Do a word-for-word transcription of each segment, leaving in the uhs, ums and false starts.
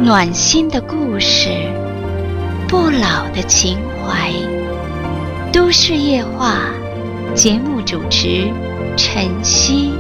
暖心的故事，不老的情怀。都市夜话，节目主持晨曦。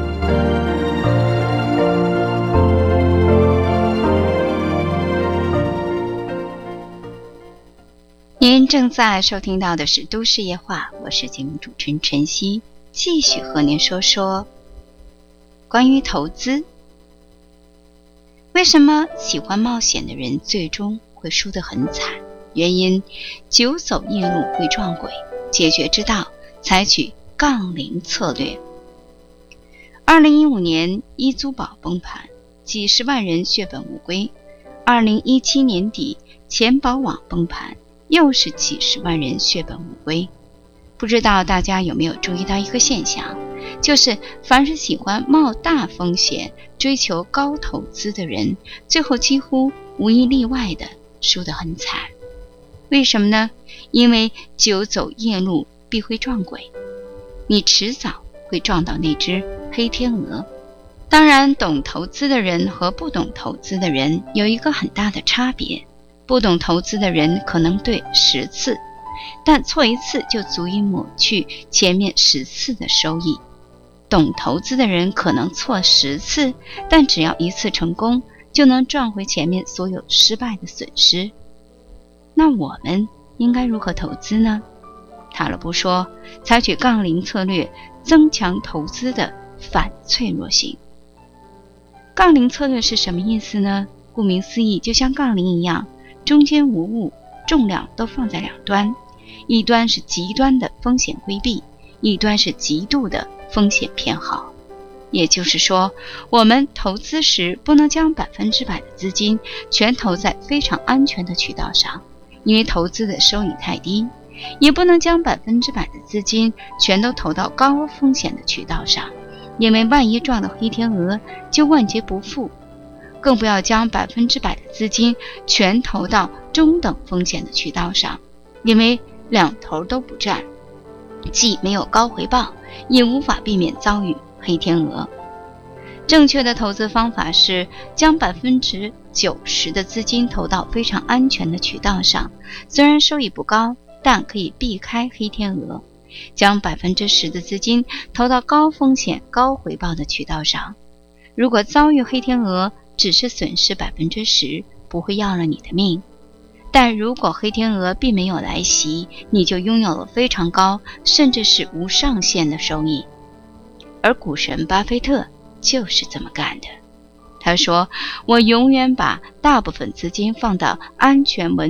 您正在收听到的是都市夜话，我是节目主持人晨曦，继续和您说说关于投资。为什么喜欢冒险的人最终会输得很惨？原因：久走夜路会撞鬼，解决之道，采取杠铃策略。二零一五年一租宝崩盘，几十万人血本无归。二零一七年底钱宝网崩盘，又是几十万人血本无归。不知道大家有没有注意到一个现象，就是凡是喜欢冒大风险、追求高投资的人，最后几乎无一例外的输得很惨。为什么呢？因为久走夜路必会撞鬼，你迟早会撞到那只黑天鹅。当然，懂投资的人和不懂投资的人有一个很大的差别。不懂投资的人可能对十次，但错一次就足以抹去前面十次的收益。懂投资的人可能错十次，但只要一次成功，就能赚回前面所有失败的损失。那我们应该如何投资呢？塔勒布说，采取杠铃策略，增强投资的反脆弱性。杠铃策略是什么意思呢？顾名思义，就像杠铃一样，中间无物，重量都放在两端，一端是极端的风险规避，一端是极度的风险偏好。也就是说，我们投资时不能将百分之百的资金全投在非常安全的渠道上，因为投资的收益太低；也不能将百分之百的资金全都投到高风险的渠道上，因为万一撞到黑天鹅就万劫不复；更不要将百分之百的资金全投到中等风险的渠道上，因为两头都不占，既没有高回报，也无法避免遭遇黑天鹅。正确的投资方法是将百分之九十的资金投到非常安全的渠道上，虽然收益不高，但可以避开黑天鹅；将百分之十的资金投到高风险高回报的渠道上，如果遭遇黑天鹅，只是损失百分之十，不会要了你的命。但如果黑天鹅并没有来袭，你就拥有了非常高，甚至是无上限的收益。而股神巴菲特就是这么干的。他说，我永远把大部分资金放到安全稳